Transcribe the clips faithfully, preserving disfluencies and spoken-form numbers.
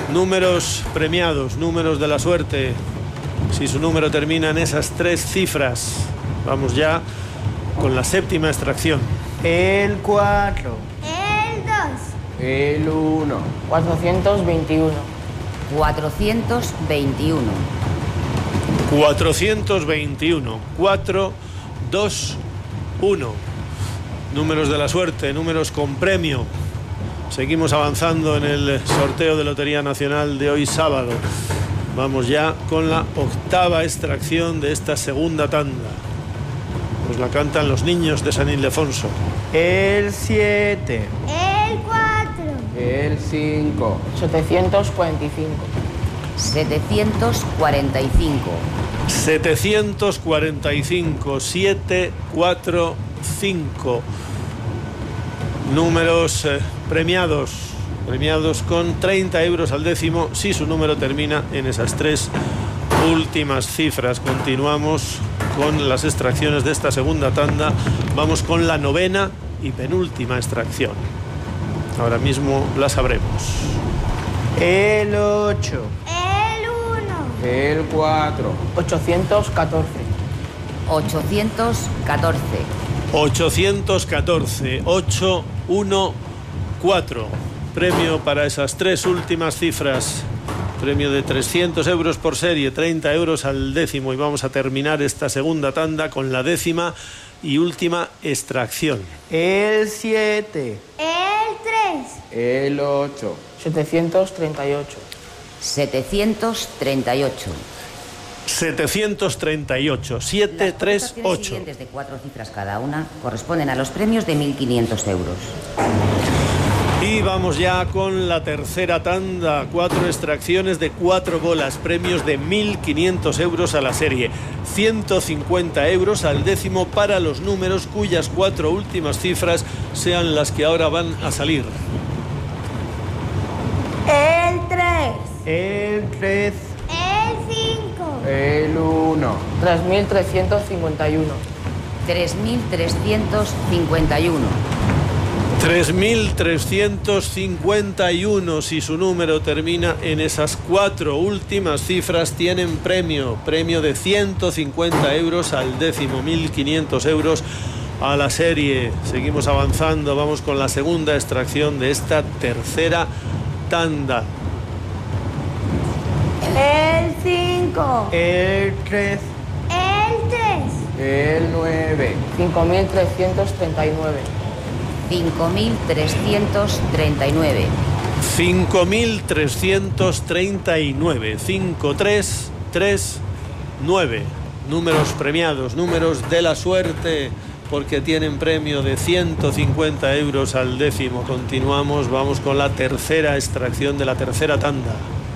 Números premiados, números de la suerte. Si su número termina en esas tres cifras, vamos ya con la séptima extracción. El cuatro. El dos. El uno. cuatrocientos veintiuno. cuatrocientos veintiuno. cuatrocientos veintiuno. cuatro, dos, uno. Números de la suerte, números con premio. Seguimos avanzando en el sorteo de Lotería Nacional de hoy sábado. Vamos ya con la octava extracción de esta segunda tanda. Nos la cantan los niños de San Ildefonso. El siete. El cuatro. El cinco. setecientos cuarenta y cinco. setecientos cuarenta y cinco. setecientos cuarenta y cinco. siete, cuatro, cinco. Números eh, premiados. Premiados con treinta euros al décimo si su número termina en esas tres últimas cifras. Continuamos con las extracciones de esta segunda tanda. Vamos con la novena y penúltima extracción. Ahora mismo la sabremos. El ocho. El uno. El cuatro. ochocientos catorce. ochocientos catorce. ochocientos catorce. ocho, uno, cuatro. Premio para esas tres últimas cifras. Premio de trescientos euros por serie, treinta euros al décimo. Y vamos a terminar esta segunda tanda con la décima y última extracción. El siete. El tres. El ocho. setecientos treinta y ocho. setecientos treinta y ocho. setecientos treinta y ocho. siete, Las tres, extracciones ocho. siguientes de cuatro cifras cada una corresponden a los premios de mil quinientos euros. Y vamos ya con la tercera tanda. Cuatro extracciones de cuatro bolas. Premios de mil quinientos euros a la serie. ciento cincuenta euros al décimo para los números cuyas cuatro últimas cifras sean las que ahora van a salir. El tres. El tres. El cinco. El uno. tres mil trescientos cincuenta y uno. tres mil trescientos cincuenta y uno. tres mil trescientos cincuenta y uno. Si su número termina en esas cuatro últimas cifras, tienen premio. Premio de ciento cincuenta euros al décimo. mil quinientos euros a la serie. Seguimos avanzando. Vamos con la segunda extracción de esta tercera tanda. El cinco. El tres. El tres. El nueve. cinco mil trescientos treinta y nueve. cinco mil trescientos treinta y nueve. cinco mil trescientos treinta y nueve. cinco, tres, tres, nueve. Números premiados, números de la suerte, porque tienen premio de ciento cincuenta euros al décimo. Continuamos, vamos con la tercera extracción de la tercera tanda.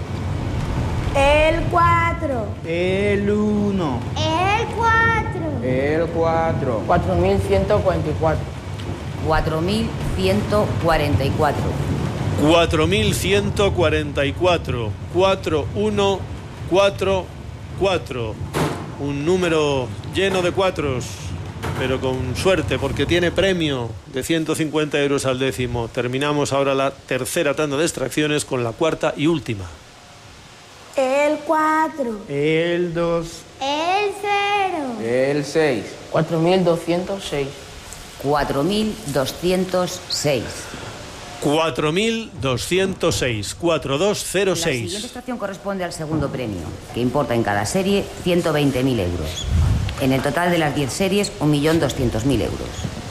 El cuatro. El uno. El cuatro. El cuatro. cuatro mil ciento cuarenta y cuatro. cuatro mil ciento cuarenta y cuatro. cuatro mil ciento cuarenta y cuatro. cuatro, uno, cuatro, cuatro. Un número lleno de cuatros, pero con suerte, porque tiene premio de ciento cincuenta euros al décimo. Terminamos ahora la tercera tanda de extracciones con la cuarta y última. El cuatro. El dos. El cero. El seis. cuatro mil doscientos seis. cuatro mil doscientos seis. cuatro mil doscientos seis. cuatro dos cero La siguiente seis. extracción corresponde al segundo premio, que importa en cada serie ciento veinte mil euros. En el total de las diez series, un millón doscientos mil euros.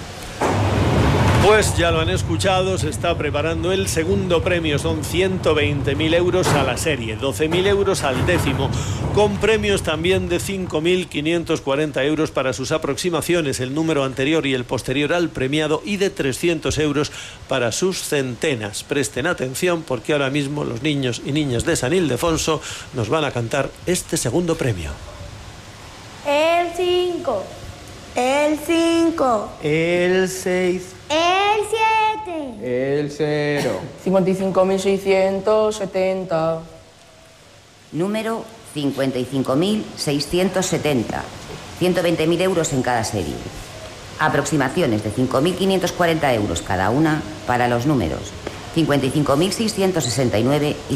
Pues ya lo han escuchado, se está preparando el segundo premio. Son ciento veinte mil euros a la serie, doce mil euros al décimo, con premios también de cinco mil quinientos cuarenta euros para sus aproximaciones, el número anterior y el posterior al premiado, y de trescientos euros para sus centenas. Presten atención, porque ahora mismo los niños y niñas de San Ildefonso nos van a cantar este segundo premio. El cinco. El cinco. El seis. El siete. El cero. cincuenta y cinco mil seiscientos setenta. Número cincuenta y cinco mil seiscientos setenta. ciento veinte mil euros en cada serie. Aproximaciones de cinco mil quinientos cuarenta euros cada una para los números cincuenta y cinco mil seiscientos sesenta y nueve y